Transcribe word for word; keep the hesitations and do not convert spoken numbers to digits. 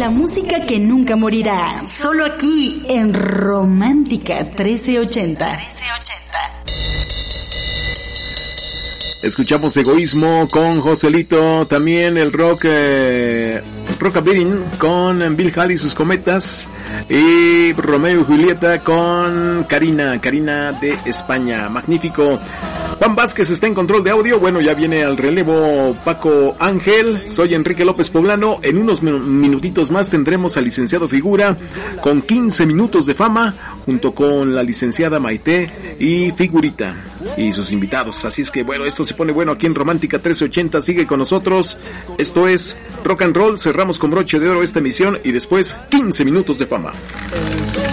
la música que nunca morirá, solo aquí en Romántica trece ochenta. Escuchamos Egoísmo con Joselito, también el rock, eh, Rockabilly con Bill Haley y sus cometas, y Romeo y Julieta con Karina, Karina de España, magnífico. Juan Vázquez está en control de audio, bueno, ya viene al relevo Paco Ángel, soy Enrique López Poblano, en unos minutitos más tendremos al licenciado Figura con quince minutos de fama, junto con la licenciada Maite y Figurita y sus invitados, así es que bueno, esto se pone bueno aquí en Romántica trece ochenta, sigue con nosotros, esto es Rock and Roll, cerramos con broche de oro esta emisión y después quince minutos de fama.